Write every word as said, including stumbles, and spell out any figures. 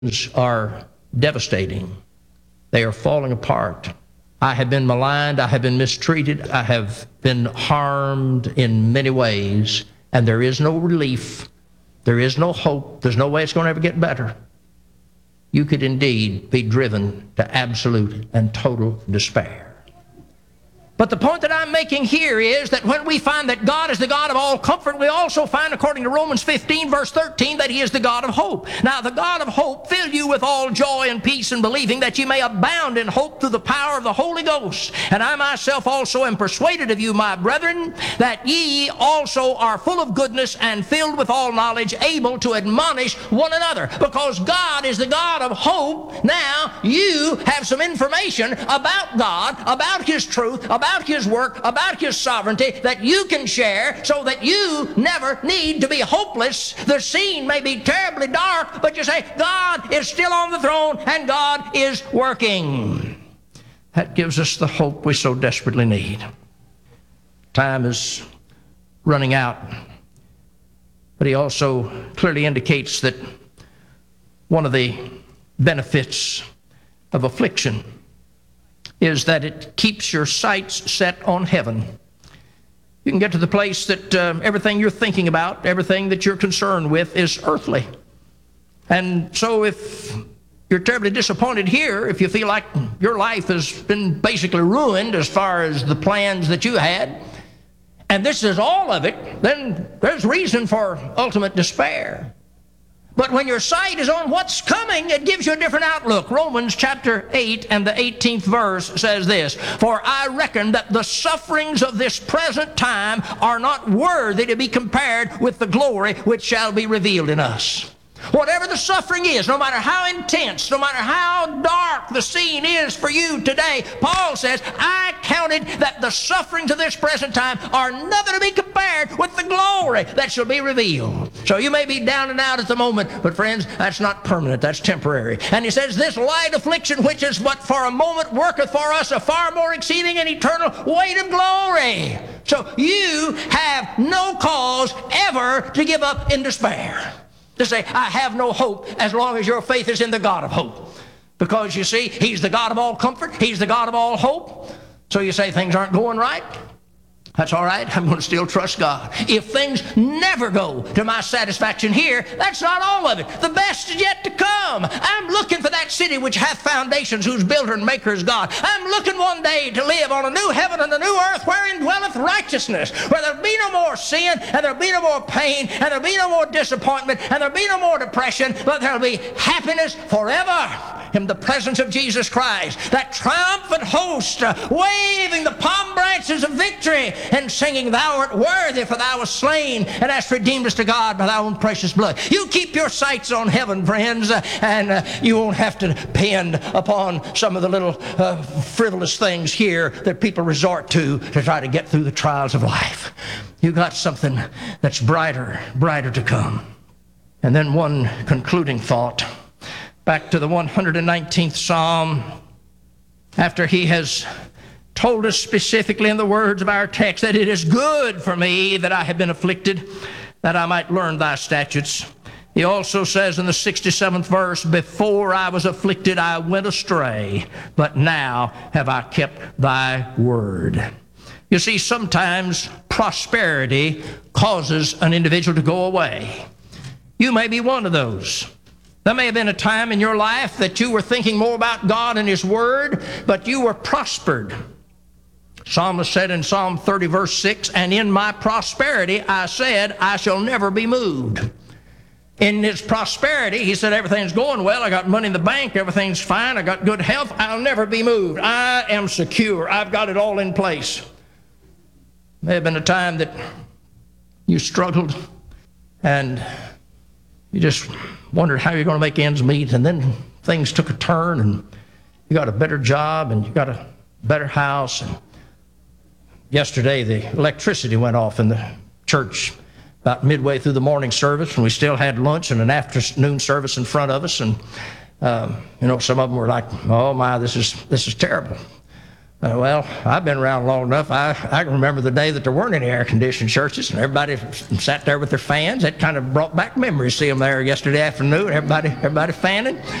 are devastating. They are falling apart. I have been maligned. I have been mistreated. I have been harmed in many ways, and there is no relief. There is no hope. There's no way it's going to ever get better. You could indeed be driven to absolute and total despair. But the point that I'm making here is that when we find that God is the God of all comfort, we also find, according to Romans fifteen, verse thirteen, that He is the God of hope. Now, the God of hope fill you with all joy and peace in believing, that you may abound in hope through the power of the Holy Ghost. And I myself also am persuaded of you, my brethren, that ye also are full of goodness and filled with all knowledge, able to admonish one another. Because God is the God of hope, now you have some information about God, about His truth, about His work, about His sovereignty that you can share, so that you never need to be hopeless. The scene may be terribly dark, but you say, God is still on the throne and God is working. That gives us the hope we so desperately need. Time is running out, but he also clearly indicates that one of the benefits of affliction is that it keeps your sights set on heaven. You can get to the place that uh, everything you're thinking about, everything that you're concerned with is earthly. And so if you're terribly disappointed here, if you feel like your life has been basically ruined as far as the plans that you had, and this is all of it, then there's reason for ultimate despair. But when your sight is on what's coming, it gives you a different outlook. Romans chapter eight and the eighteenth verse says this, For I reckon that the sufferings of this present time are not worthy to be compared with the glory which shall be revealed in us. Whatever the suffering is, no matter how intense, no matter how dark the scene is for you today, Paul says, I counted that the sufferings of this present time are nothing to be compared with the glory that shall be revealed. So you may be down and out at the moment, but friends, that's not permanent, that's temporary. And he says, this light affliction, which is but for a moment, worketh for us a far more exceeding and eternal weight of glory. So you have no cause ever to give up in despair. To say, I have no hope, as long as your faith is in the God of hope. Because you see, He's the God of all comfort. He's the God of all hope. So you say things aren't going right. That's all right. I'm going to still trust God. If things never go to my satisfaction here, that's not all of it. The best is yet to come. I'm looking for that city which hath foundations, whose builder and maker is God. I'm looking one day to live on a new heaven and a new earth, wherein dwelleth righteousness, where there'll be no more sin, and there'll be no more pain, and there'll be no more disappointment, and there'll be no more depression, but there'll be happiness forever in the presence of Jesus Christ. That triumphant host uh, waving the palm branches of victory and singing, Thou art worthy, for Thou wast slain and hast redeemed us to God by Thy own precious blood. You keep your sights on heaven, friends, uh, and uh, you won't have to depend upon some of the little uh, frivolous things here that people resort to to try to get through the trials of life. You got something that's brighter, brighter to come. And then one concluding thought. Back to the one hundred nineteenth Psalm, after he has told us specifically in the words of our text that it is good for me that I have been afflicted, that I might learn thy statutes. He also says in the sixty-seventh verse, Before I was afflicted I went astray, but now have I kept thy word. You see, sometimes prosperity causes an individual to go away. You may be one of those. There may have been a time in your life that you were thinking more about God and His Word, but you were prospered. Psalmist said in Psalm thirty, verse six, And in my prosperity I said, I shall never be moved. In his prosperity, he said, everything's going well. I got money in the bank. Everything's fine. I got good health. I'll never be moved. I am secure. I've got it all in place. May have been a time that you struggled and you just wondered how you're going to make ends meet, and then things took a turn, and you got a better job, and you got a better house. And yesterday, the electricity went off in the church about midway through the morning service, and we still had lunch and an afternoon service in front of us. And um, you know, some of them were like, "Oh my, this is this is terrible." Uh, well, I've been around long enough. I, I can remember the day that there weren't any air-conditioned churches, and everybody sat there with their fans. That kind of brought back memories. See them there yesterday afternoon, everybody, everybody fanning.